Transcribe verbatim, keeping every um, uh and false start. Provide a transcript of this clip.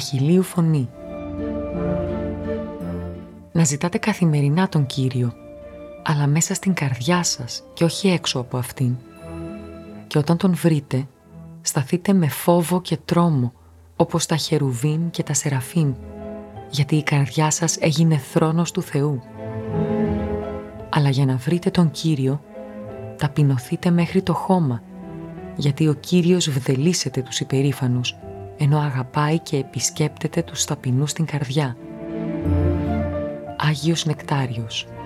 αχιλλείου φωνή. Να ζητάτε καθημερινά τον Κύριο, αλλά μέσα στην καρδιά σας και όχι έξω από αυτήν. Και όταν τον βρείτε, σταθείτε με φόβο και τρόμο, όπως τα χερουβίμ και τα σεραφείμ, γιατί η καρδιά σας έγινε θρόνος του Θεού. Αλλά για να βρείτε τον Κύριο, ταπεινωθείτε μέχρι το χώμα, γιατί ο Κύριος βδελίσεται τους υπερήφανους, ενώ αγαπάει και επισκέπτεται τους ταπεινούς στην καρδιά. Άγιος Νεκτάριος.